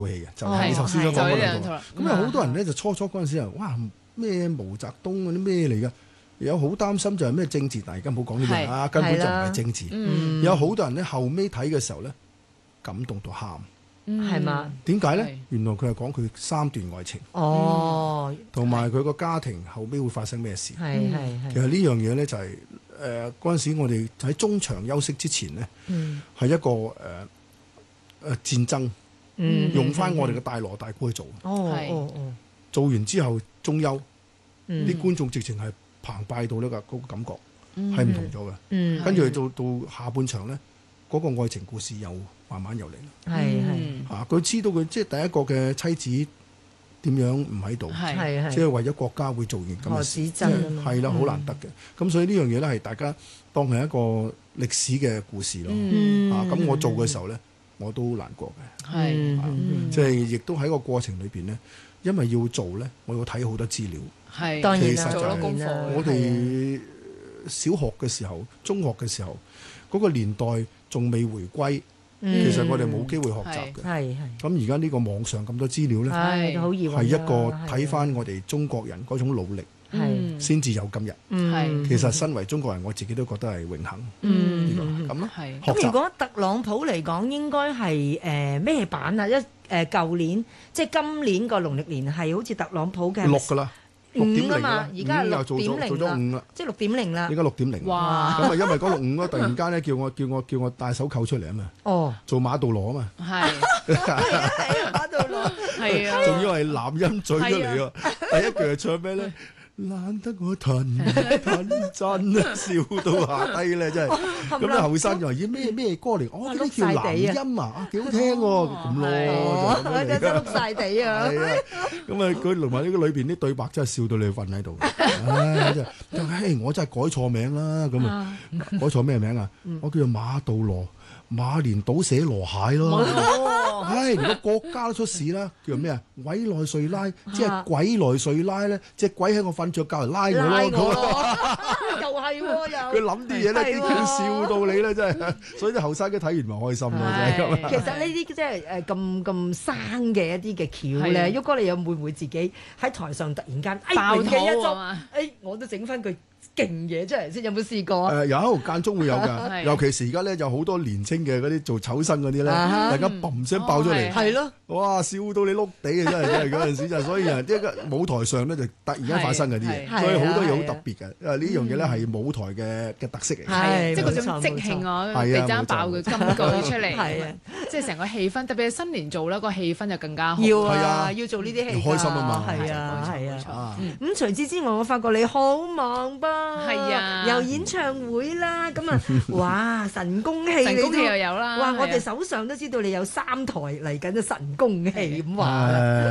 戲嘅，就係你頭先所講嗰兩套。咁嗯有好多人咧就初嗰陣時啊，哇咩毛澤東嗰啲咩嚟㗎？有好擔心就係咩政治，但係而家唔好講呢樣啊，根本就唔係政治。有好多人咧後尾睇嘅時候咧，感動到喊。 係嘛？ 點解咧？原來佢係講佢3段愛情，同埋佢個家庭後尾會發生咩事。 係其實呢樣嘢咧就係嗰陣時我哋喺中場休息之前咧，係一個戰爭，用翻我哋嘅大鑼大鼓去做。做完之後中休，啲觀眾直情係澎湃到呢個嗰個感覺係唔同咗嘅。跟住到下半場咧，嗰個愛情故事又慢慢又嚟啦。嚇佢知道佢即係第一個嘅妻子點樣唔喺度，即係為咗國家會做完咁嘅事，係啦，好難得嘅。咁所以呢樣嘢咧係大家當係一個歷史嘅故事咯。咁我做嘅時候咧，我都難過嘅。即係亦都喺個過程裏邊咧，因為要做咧，我要睇好多資料。 當然啦， 做咗功課。 我哋小學嘅時候、中學嘅時候，嗰個年代仲未回歸。其實我哋冇機會學習嘅，咁而家呢個網上咁多資料咧，係一個睇翻我哋中國人嗰種努力，先至有今日。其實身為中國人，我自己都覺得係榮幸。咁咯。 咁如果特朗普嚟講，應該係咩版啊？舊年即係今年個農曆年係好似特朗普嘅 6㗎啦。 5啊嘛，而家係6.0 做咗5啦， 即係6.0啦。 而家6.0。 哇！ 咁啊，因為嗰個5咧，突然間咧叫我戴手扣出嚟啊嘛。做馬杜羅啊嘛。 馬杜羅。 係啊。 仲要係男音嘴出嚟喎。第一句係唱咩咧？懶得我騰真啊，笑到下低咧，真係。咁你後生就話咦咩歌嚟？哦，呢啲叫男音啊，幾好聽喎，咁咯。 真係碌曬地啊！ 係啊，咁啊，佢同埋呢個裏邊啲對白真係笑到你瞓喺度。唉，真係，我真係改錯名啦。咁啊，改錯咩名啊？我叫做馬杜羅。馬連倒瀉羅蟹咯，唉，連個國家都出事啦，叫做咩啊？委內瑞拉，即係鬼來瑞拉咧，隻鬼喺我瞓着覺嚟拉我咯， 又係喎， 佢諗啲嘢咧，佢笑到你咧，真係，所以啲後生嘅睇完咪開心咯，真係。 其實呢啲即係咁生嘅一啲嘅橋咧，喐哥你有會唔會自己喺台上突然間爆肚啊？我都整翻句勁嘢出嚟先，有冇試過啊？ 有間中會有㗎，尤其是而家咧有好多年青嘅嗰啲做丑生嗰啲咧，大家嘣聲爆出嚟， 係咯， 哇！笑到你碌地啊！真係嗰陣時就，所以啊，即係舞台上咧就突然間發生嗰啲嘢，所以好多嘢好特別嘅。因為呢樣嘢咧係舞台嘅特色嚟嘅， 即係嗰種即興啊，突然間爆佢金句出嚟，即係成個氣氛，特別係新年做啦，個氣氛就更加好。 要做呢啲戲， 開心啊嘛， 係啊。咁除此之外，我發覺你好忙噃。 係啊， 有演唱會啦，咁啊，哇！神功戲又有啦， 哇！我哋手上都知道你有3台嚟緊嘅神功戲咁話，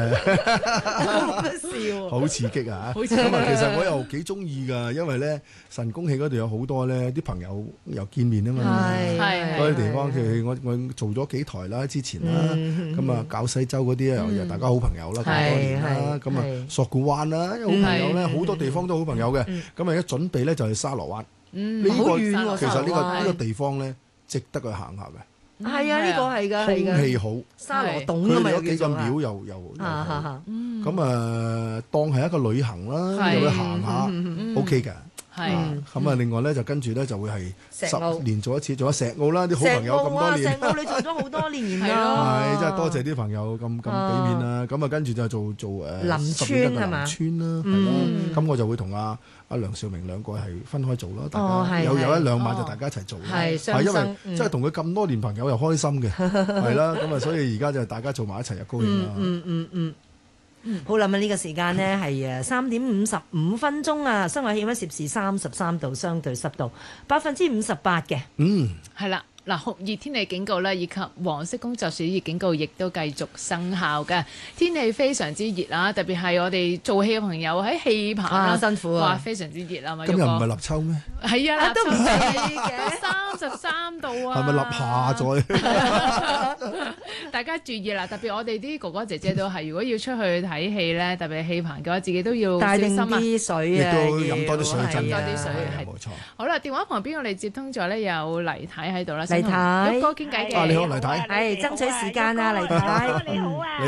笑， 好刺激啊！咁啊，其實我又幾中意㗎，因為咧神功戲嗰度有好多咧啲朋友又見面啊嘛，嗰啲地方譬如我做咗幾台啦，之前啦，咁啊搞西洲嗰啲啊，又大家好朋友啦，咁多年啦，咁啊索罟灣啦，好朋友咧，好多地方都好朋友嘅，咁啊一準備咧就係沙螺灣，呢個其實呢個地方咧值得去行下嘅。 係啊，呢個係㗎， 空氣好， 沙螺洞啊嘛， 有幾個廟又咁啊，當係一個旅行啦，又去行下 OK 嘅。咁啊，另外咧就跟住咧就會係10年做一次，做咗石澳啦，啲好朋友咁多年。 石澳你做咗好多年啦， 係真係多謝啲朋友咁俾面啦。咁啊，跟住就做林村係嘛？ 林村啦，係啦。咁我就會同阿梁兆明兩個係分開做咯，大家有1-2晚就大家一齊做。係因為真係同佢咁多年朋友又開心嘅，係啦。咁啊，所以而家就大家做埋一齊又高興啦。 好啦，呢個時間呢係3點55分鐘啊，室外氣溫攝氏33度，相對濕度58%嘅。 係啦。嗱，酷熱天氣警告咧，以及黃色工作暑熱警告亦都繼續生效嘅。天氣非常之熱啊，特別係我哋做戲嘅朋友喺戲棚啦， 辛苦啊！ 哇，非常之熱啊嘛！ 今日唔係立秋咩？ 係啊， 都唔係嘅 ，33度啊！ 係咪立夏再？ 大家注意啦，特別我哋啲哥哥姐姐都係，如果要出去睇戲咧，特別係戲棚嘅話，自己都要帶定啲水啊， 亦都飲多啲水， 飲多啲水， 冇錯。 好啦，電話旁邊我哋接通咗咧，有黎太喺度啦。 先同黎太旭哥傾偈嘅。 你好，黎太。 係爭取時間啊，黎太。 你好啊。